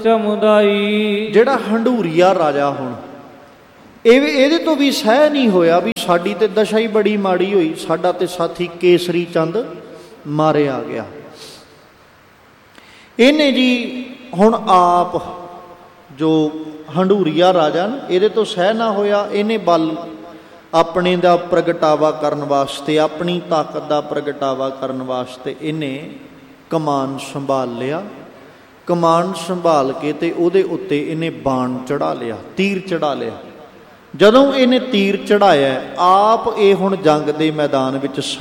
ਤਪੱਸਿਆ ਮੁਦਾਈ। ਜਿਹੜਾ ਹੰਡੂਰੀਆ ਰਾਜਾ ਹੁਣ ਇਹਦੇ ਤੋਂ ਵੀ ਸਹਿ ਨਹੀਂ ਹੋਇਆ ਵੀ ਸਾਡੀ ਤੇ ਦਸ਼ਾ ਹੀ ਬੜੀ ਮਾੜੀ ਹੋਈ, ਸਾਡਾ ਤੇ ਸਾਥੀ ਕੇਸਰੀ ਚੰਦ ਮਾਰਿਆ ਗਿਆ। ਇਹਨੇ ਜੀ ਹੁਣ ਆਪ ਜੋ ਹੰਡੂਰੀਆ ਰਾਜਾ ਨਾ, ਇਹਦੇ ਤੋਂ ਸਹਿ ਨਾ ਹੋਇਆ, ਇਹਨੇ ਬਲ ਆਪਣੇ ਦਾ ਪ੍ਰਗਟਾਵਾ ਕਰਨ ਵਾਸਤੇ, ਆਪਣੀ ਤਾਕਤ ਦਾ ਪ੍ਰਗਟਾਵਾ ਕਰਨ ਵਾਸਤੇ ਇਹਨੇ ਕਮਾਨ ਸੰਭਾਲ ਲਿਆ। ਕਮਾਨ ਸੰਭਾਲ ਕੇ ਤੇ ਉਹਦੇ ਉੱਤੇ ਇਹਨੇ ਬਾਣ ਚੜਾ ਲਿਆ, ਤੀਰ ਚੜਾ ਲਿਆ। ਜਦੋਂ ਇਹਨੇ ਤੀਰ ਚੜਾਇਆ, ਆਪ ਇਹ ਹੁਣ ਜੰਗ ਦੇ ਮੈਦਾਨ ਵਿੱਚ